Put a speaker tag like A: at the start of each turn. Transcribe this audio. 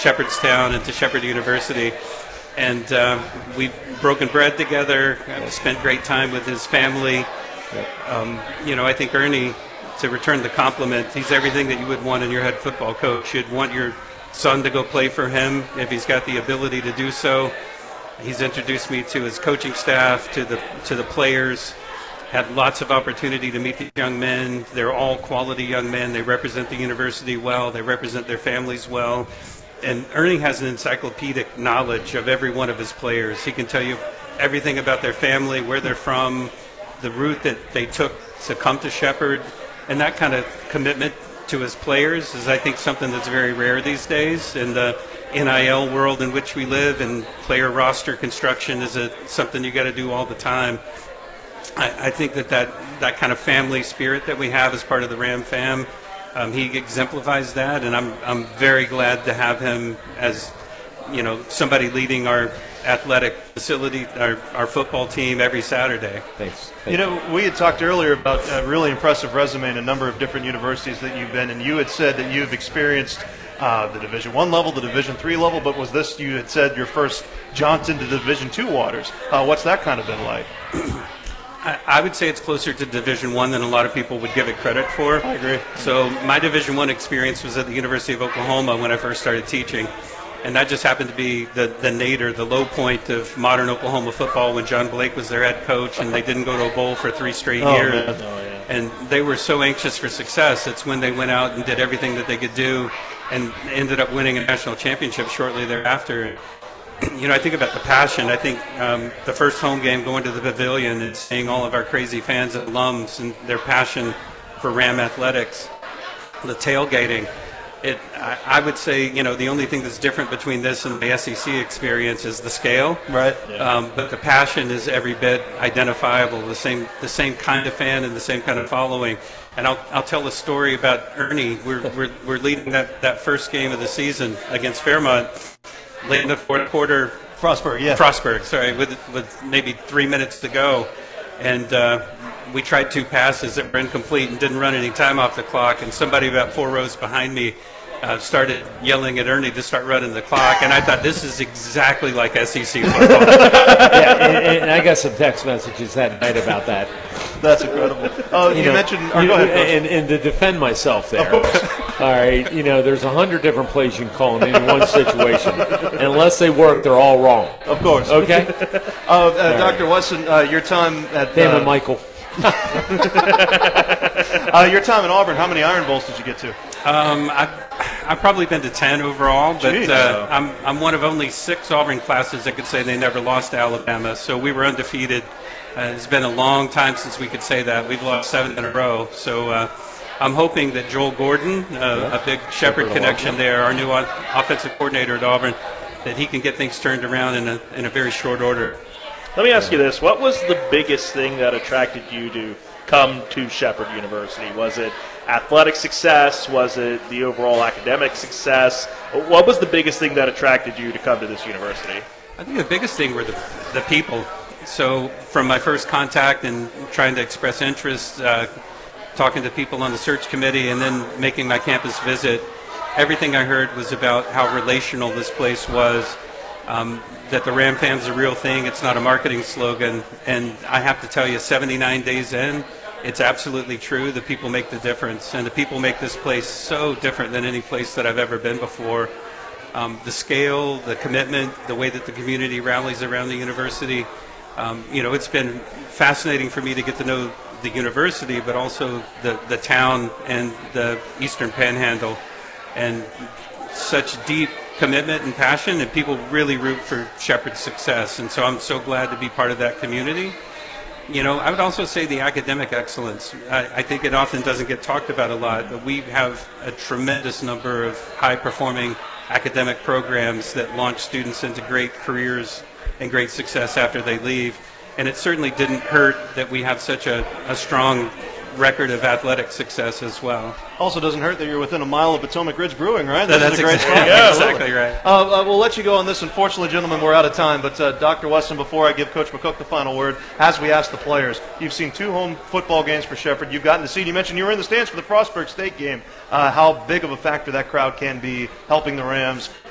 A: Shepherdstown and to Shepherd University. And we've broken bread together, spent great time with his family. I think Ernie, to return the compliment, he's everything that you would want in your head football coach. You'd want your son to go play for him if he's got the ability to do so. He's introduced me to his coaching staff, to the players. Had lots of opportunity to meet the young men. They're all quality young men. They represent the university well. They represent their families well. And Ernie has an encyclopedic knowledge of every one of his players. He can tell you everything about their family, where they're from, the route that they took to come to Shepherd. And that kind of commitment to his players is, I think, something that's very rare these days in the NIL world in which we live, and player roster construction is something you got to do all the time. I think that kind of family spirit that we have as part of the Ram fam, he exemplifies that, and I'm very glad to have him as somebody leading our athletic facility, our football team every Saturday.
B: Thanks.
C: We had talked earlier about a really impressive resume in a number of different universities that you've been, and you had said that you've experienced the Division I level, the Division III level, but was this, you had said, your first jaunt into Division II waters? What's that kind of been like?
A: I would say it's closer to Division I than a lot of people would give it credit for.
C: I agree.
A: So my Division I experience was at the University of Oklahoma when I first started teaching. And that just happened to be the nadir, the low point of modern Oklahoma football when John Blake was their head coach and they didn't go to a bowl for 3 straight years. And they were so anxious for success. It's when they went out and did everything that they could do and ended up winning a national championship shortly thereafter. I think about the passion. I think the first home game going to the Pavilion and seeing all of our crazy fans and alums and their passion for Ram athletics, the tailgating. I would say, the only thing that's different between this and the SEC experience is the scale.
C: Right.
A: But the passion is every bit identifiable, the same kind of fan and the same kind of following. And I'll tell a story about Ernie. We're leading that first game of the season against Fairmont. Late in the fourth quarter, Frostburg, sorry, with maybe 3 minutes to go. And we tried 2 passes that were incomplete and didn't run any time off the clock. And somebody about 4 rows behind me started yelling at Ernie to start running the clock. And I thought, this is exactly like SEC football.
B: And I got some text messages that night about that.
C: That's incredible. You mentioned. Go ahead.
B: And to defend myself there, all right, there's 100 different plays you can call in any one situation. And unless they work, they're all wrong.
C: Of course.
B: Okay?
C: Dr. Wesson, your time at...
B: Damn it, Michael.
C: Your time in Auburn, how many Iron Bowls did you get to?
A: I've probably been to 10 overall, but I'm one of only 6 Auburn classes that could say they never lost to Alabama, so we were undefeated. It's been a long time since we could say that. We've lost 7 in a row, so I'm hoping that Joel Gordon, a big Shepherd connection there, our new offensive coordinator at Auburn, that he can get things turned around in a very short order.
D: Let me ask you this. What was the biggest thing that attracted you to come to Shepherd University? Was it athletic success? Was it the overall academic success? What was the biggest thing that attracted you to come to this university?
A: I think the biggest thing were the people. So from my first contact and trying to express interest, talking to people on the search committee, and then making my campus visit, everything I heard was about how relational this place was, that the Ram fam's a real thing. It's not a marketing slogan. And I have to tell you, 79 days in, it's absolutely true. The people make the difference. And the people make this place so different than any place that I've ever been before. The scale, the commitment, the way that the community rallies around the university. It's been fascinating for me to get to know the university, but also the town and the Eastern Panhandle. And such deep commitment and passion, and people really root for Shepherd's success. And so I'm so glad to be part of that community. I would also say the academic excellence. I think it often doesn't get talked about a lot, but we have a tremendous number of high-performing academic programs that launch students into great careers and great success after they leave. And it certainly didn't hurt that we have such a strong record of athletic success as well.
C: Also doesn't hurt that you're within a mile of Potomac Ridge Brewing, right?
A: That's
C: a great
A: exactly,
C: spot.
A: yeah, exactly right.
C: We'll let you go on this. Unfortunately, gentlemen, we're out of time. But Dr. Wesson, before I give Coach McCook the final word, as we ask the players, you've seen 2 home football games for Shepherd. You've gotten to see, you mentioned you were in the stands for the Frostburg State game. How big of a factor that crowd can be helping the Rams